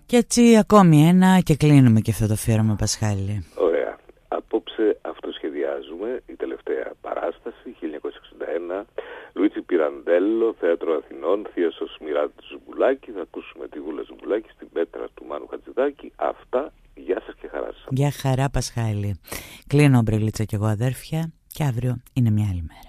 Και έτσι ακόμη ένα και κλείνουμε και αυτό το αφιέρωμα, Πασχάλη. Ωραία. Απόψε αυτοσχεδιάζουμε η τελευταία παράσταση, 1961, Λουίτσι Πυραντέλο, Θέατρο Αθηνών, Θείασος Μοιράτη Ζουμπουλάκη. Θα ακούσουμε τη Βούλα Ζουμπουλάκη στην Πέτρα του Μάνου Χατζηδάκη. Αυτά, γεια σας και χαρά σας. Γεια χαρά, Πασχάλη. Κλείνω, Μπρελίτσα, και εγώ, αδέρφια, και αύριο είναι μια άλλη μέρα.